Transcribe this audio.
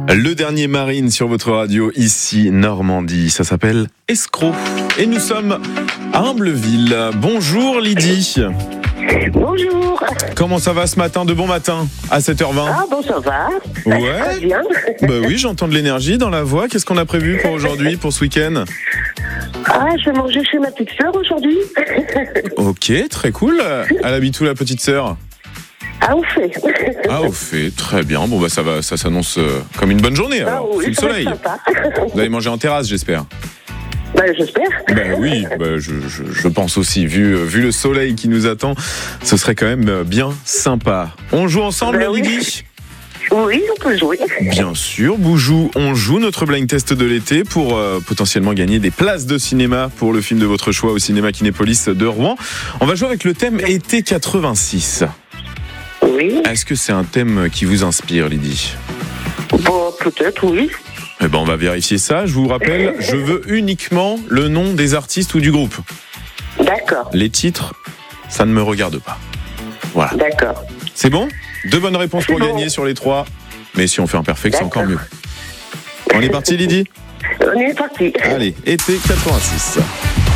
Le dernier Marine sur votre radio, ici Normandie, ça s'appelle Escroc. Et nous sommes à Ambleville. Bonjour Lydie. Bonjour. Comment ça va ce matin, de bon matin, à 7h20? Ah bon, ça va. Ouais. Très bien. Bah oui, j'entends de l'énergie dans la voix. Qu'est-ce qu'on a prévu pour aujourd'hui, pour ce week-end? Ah, je vais manger chez ma petite sœur aujourd'hui. Ok, très cool. Elle habite où, la petite sœur? Ah, au fait. Ah, au fait, très bien. Bon bah ça s'annonce comme une bonne journée alors, sous le ça va soleil. être sympa. Vous allez manger en terrasse, j'espère. J'espère. Oui, je pense aussi, vu le soleil qui nous attend, ce serait quand même bien sympa. On joue ensemble, Oui. Lydie? Oui, on peut jouer. Bien sûr, Boujou, on joue notre blind test de l'été pour potentiellement gagner des places de cinéma pour le film de votre choix au cinéma Kinépolis de Rouen. On va jouer avec le thème été 86. Oui. Est-ce que c'est un thème qui vous inspire, Lydie? Bon, peut-être, oui. Eh ben, on va vérifier ça. Je vous rappelle, je veux uniquement le nom des artistes ou du groupe. D'accord. Les titres, ça ne me regarde pas. Voilà. D'accord. C'est bon? 2 bonnes réponses pour C'est bon. gagner sur les 3. Mais si on fait un perfect, c'est encore D'accord. mieux. On est parti, Lydie? On est parti. Allez, été 86.